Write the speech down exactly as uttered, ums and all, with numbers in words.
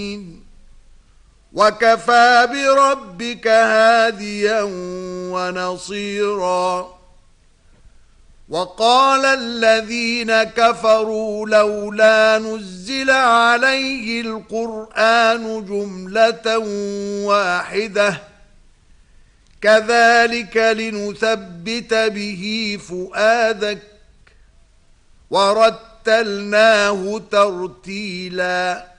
وكفى بربك هاديا ونصيرا وقال الذين كفروا لولا نزل عليه القرآن جملة واحدة كذلك لنثبت به فؤادك ورتلناه ترتيلا